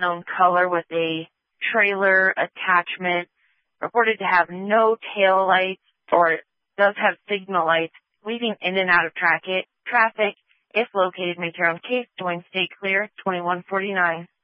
unknown color with a trailer attachment, reported to have no tail lights or does have signal lights, weaving in and out of traffic. If located, make your own case. Join State Clear, 2149.